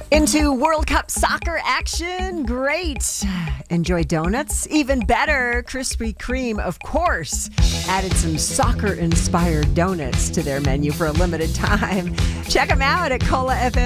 Into World Cup soccer action? Great. Enjoy donuts? Even better. Krispy Kreme, of course, added some soccer-inspired donuts to their menu for a limited time. Check them out at ColaFM.